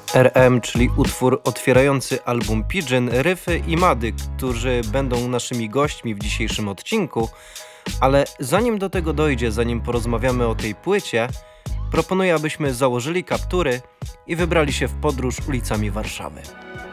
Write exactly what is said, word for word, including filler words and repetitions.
R M, czyli utwór otwierający album Pigeon, Ryfy i Mady, którzy będą naszymi gośćmi w dzisiejszym odcinku. Ale zanim do tego dojdzie, zanim porozmawiamy o tej płycie, proponuję, abyśmy założyli kaptury i wybrali się w podróż ulicami Warszawy.